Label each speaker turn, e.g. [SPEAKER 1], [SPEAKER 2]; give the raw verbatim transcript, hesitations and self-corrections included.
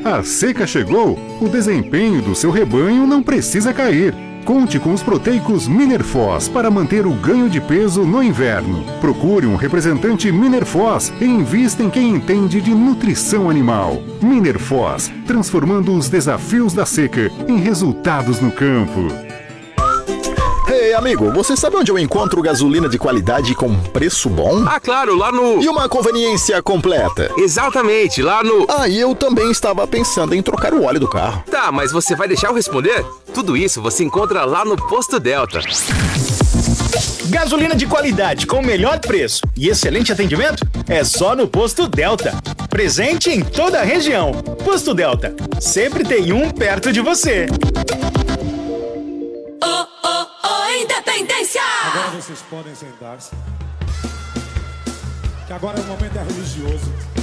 [SPEAKER 1] A seca chegou, o desempenho do seu rebanho não precisa cair. Conte com os proteicos Minerfoz para manter o ganho de peso no inverno. Procure um representante Minerfoz e invista em quem entende de nutrição animal. Minerfoz, transformando os desafios da seca em resultados no campo.
[SPEAKER 2] Ei, amigo, você sabe onde eu encontro gasolina de qualidade com preço bom?
[SPEAKER 3] Ah, claro, lá no...
[SPEAKER 2] E uma conveniência completa.
[SPEAKER 3] Exatamente, lá no...
[SPEAKER 2] Ah, e eu também estava pensando em trocar o óleo do carro.
[SPEAKER 3] Tá, mas você vai deixar eu responder? Tudo isso você encontra lá no Posto Delta.
[SPEAKER 4] Gasolina de qualidade com o melhor preço e excelente atendimento é só no Posto Delta. Presente em toda a região. Posto Delta, sempre tem um perto de você.
[SPEAKER 5] Independência!
[SPEAKER 6] Agora vocês podem sentar-se. Que agora o momento é religioso.